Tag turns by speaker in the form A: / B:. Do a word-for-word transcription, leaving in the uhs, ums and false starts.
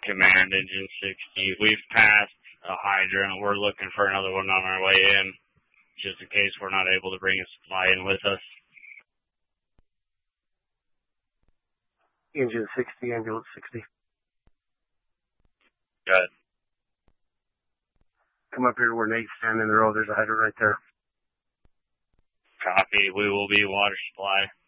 A: Command Engine sixty. We've passed a hydrant. We're looking for another one on our way in, just in case we're not able to bring a supply in with us.
B: Engine sixty, ambulance sixty.
A: Good.
B: Come up here to where Nate's standing in the road. There's a hydrant right there.
A: Copy. We will be water supply.